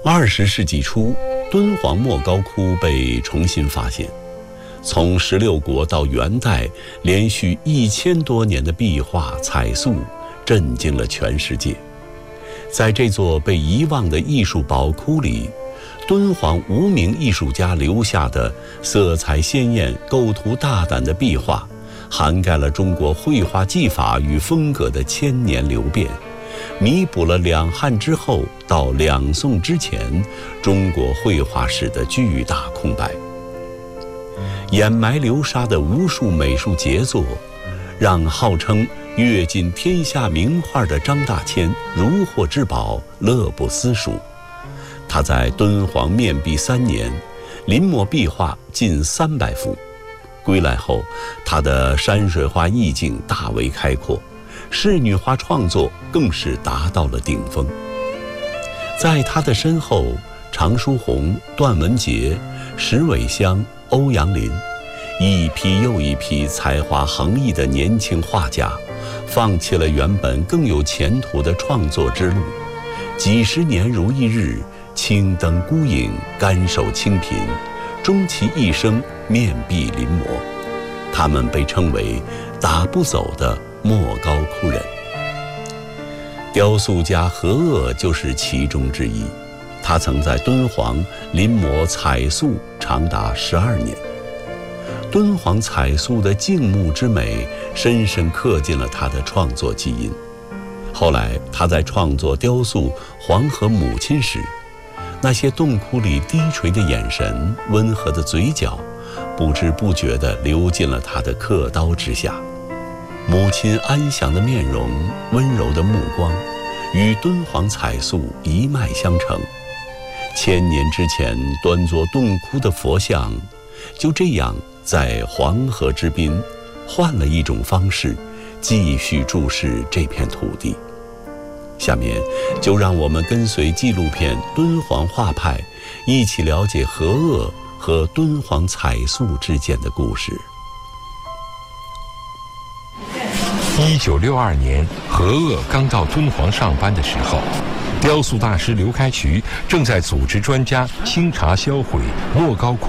20世纪初，敦煌莫高窟被重新发现。从16国到元代，连续1000多年的壁画彩塑，震惊了全世界。在这座被遗忘的艺术宝库里，敦煌无名艺术家留下的色彩鲜艳、构图大胆的壁画，涵盖了中国绘画技法与风格的千年流变，弥补了两汉之后到两宋之前中国绘画史的巨大空白。掩埋流沙的无数美术杰作，让号称阅尽天下名画的张大千如获至宝，乐不思蜀。他在敦煌面壁3年，临摹壁画近300幅。归来后，他的山水画意境大为开阔，仕女画创作更是达到了顶峰。在他的身后，常书鸿、段文杰、石伟香、欧阳林，一批又一批才华横溢的年轻画家，放弃了原本更有前途的创作之路，几十年如一日，青灯孤影，甘受清贫，终其一生面壁临摹。他们被称为打不走的莫高窟人。雕塑家何鄂就是其中之一，他曾在敦煌临摹彩塑长达12年。敦煌彩塑的静穆之美深深刻进了他的创作基因。后来他在创作雕塑黄河母亲时，那些洞窟里低垂的眼神、温和的嘴角，不知不觉地流进了他的刻刀之下。母亲安详的面容、温柔的目光，与敦煌彩塑一脉相承。1000年之前端坐洞窟的佛像，就这样在黄河之滨，换了一种方式，继续注视这片土地。下面就让我们跟随纪录片《敦煌画派》，一起了解何鄂和敦煌彩塑之间的故事。 1962年，何鄂刚到敦煌上班的时候，雕塑大师刘开渠正在组织专家清查销毁莫高窟